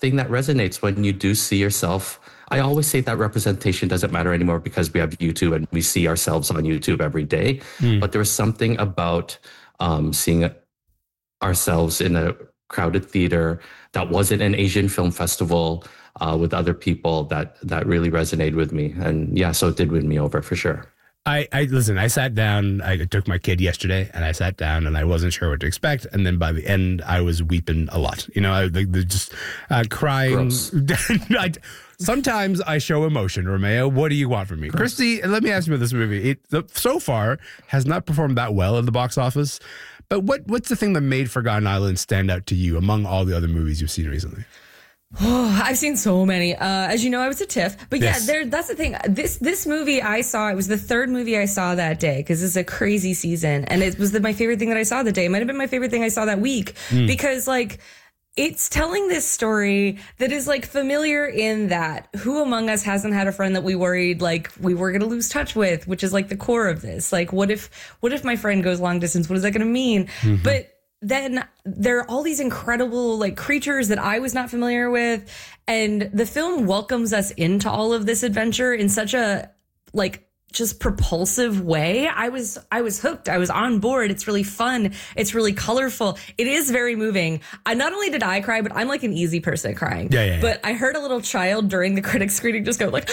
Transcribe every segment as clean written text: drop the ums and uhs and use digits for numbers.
thing that resonates when you do see yourself. I always say that representation doesn't matter anymore because we have YouTube and we see ourselves on YouTube every day. But there was something about seeing ourselves in a crowded theater that wasn't an Asian film festival with other people that really resonated with me. And yeah, so it did win me over for sure. I listen, I sat down, I took my kid yesterday and I sat down and I wasn't sure what to expect. And then by the end, I was weeping a lot, just crying. Sometimes I show emotion, Romeo. What do you want from me? Christy, let me ask you about this movie. It so far has not performed that well at the box office. But what's the thing that made Forgotten Island stand out to you among all the other movies you've seen recently? Oh, I've seen so many. As you know, I was a TIFF. But yes. That's the thing. This movie I saw, it was the third movie I saw that day because it's a crazy season. And it was my favorite thing that I saw that day. It might have been my favorite thing I saw that week because it's telling this story that is familiar in that who among us hasn't had a friend that we worried we were going to lose touch with, which is the core of this. What if my friend goes long distance? What is that going to mean? Mm-hmm. But then there are all these incredible creatures that I was not familiar with. And the film welcomes us into all of this adventure in such a just propulsive way. I was hooked. I was on board. It's really fun. It's really colorful. It is very moving. Not only did I cry, but I'm an easy person at crying. Yeah. But I heard a little child during the critics screening just go and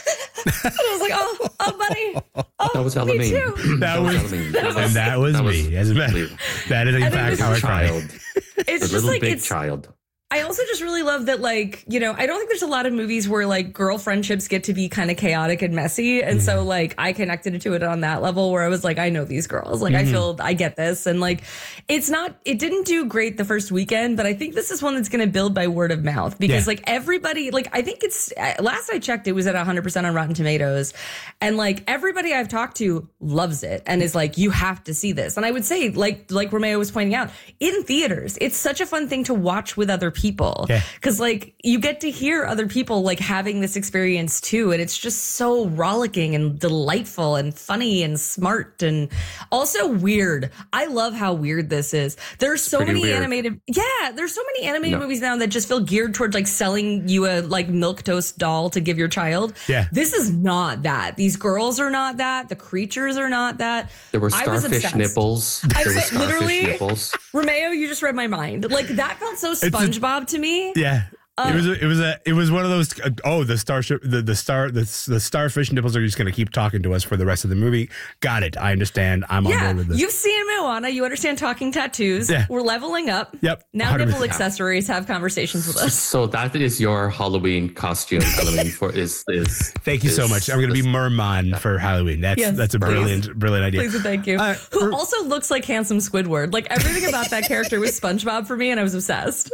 I was oh, buddy. Oh, that was me Elamine. too. That was me. That is in fact how I cried. It's a just little big child. I also just really love that, I don't think there's a lot of movies where, girl friendships get to be kind of chaotic and messy. And so, I connected to it on that level where I was I know these girls. I feel, I get this. And, it didn't do great the first weekend, but I think this is one that's going to build by word of mouth because, everybody, I think it's, last I checked, it was at 100% on Rotten Tomatoes. And, everybody I've talked to loves it and is you have to see this. And I would say, like Romeo was pointing out, in theaters, it's such a fun thing to watch with other people because you get to hear other people having this experience too, and it's just so rollicking and delightful and funny and smart and also weird. I love how weird this is. There's so many weird. animated movies now that just feel geared towards selling you a milquetoast doll to give your child. This is not that. These girls are not that. The creatures are not that. There were starfish nipples. Nipples. Romeo, you just read my mind. That felt so SpongeBob to me. Yeah. It was one of those. The starfish nipples are just going to keep talking to us for the rest of the movie. Got it. I understand. I'm on board with this. You've seen Moana. You understand talking tattoos. Yeah. We're leveling up. Yep. Now 100%. Nipple accessories have conversations with us. So that is your Halloween costume. Halloween is. Thank you so much. I'm going to be Merman for Halloween. That's a brilliant idea. Please and thank you. Who also looks like handsome Squidward. Everything about that character was SpongeBob for me, and I was obsessed.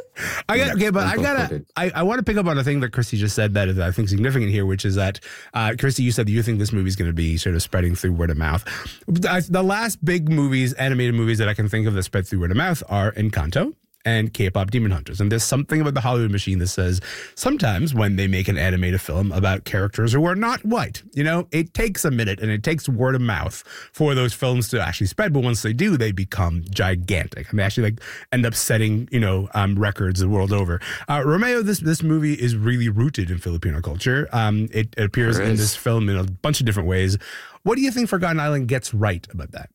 I want to pick up on a thing that Christy just said that is, I think, significant here, which is that, Christy, you said that you think this movie is going to be sort of spreading through word of mouth. The last big animated movies that I can think of that spread through word of mouth are Encanto and K-pop Demon Hunters. And there's something about the Hollywood machine that says sometimes when they make an animated film about characters who are not white, it takes a minute and it takes word of mouth for those films to actually spread. But once they do, they become gigantic and they actually end up setting, records the world over. Romeo, this movie is really rooted in Filipino culture. It appears in this film in a bunch of different ways. What do you think Forgotten Island gets right about that?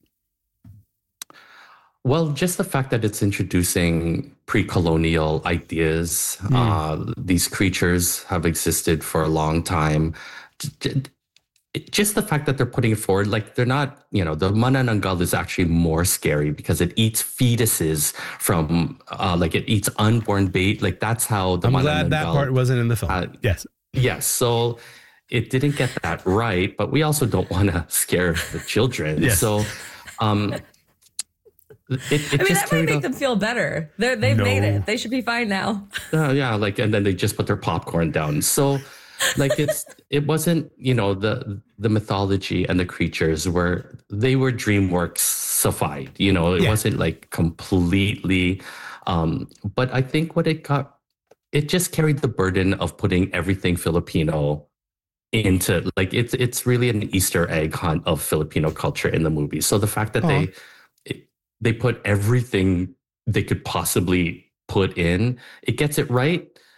Well, just the fact that it's introducing pre-colonial ideas. These creatures have existed for a long time. Just the fact that they're putting it forward, they're not, the manananggal is actually more scary because it eats fetuses from, it eats unborn bait. That's how the manananggal. I'm glad that part wasn't in the film. Yes. Yes. So it didn't get that right, but we also don't want to scare the children. Yes. So, that might make them feel better. They've made it. They should be fine now. And then they just put their popcorn down. So, it wasn't, the mythology and the creatures were DreamWorks-ified. It wasn't completely. But I think what it just carried the burden of putting everything Filipino into it's really an Easter egg hunt of Filipino culture in the movie. So the fact that they put everything they could possibly put in, it gets it right.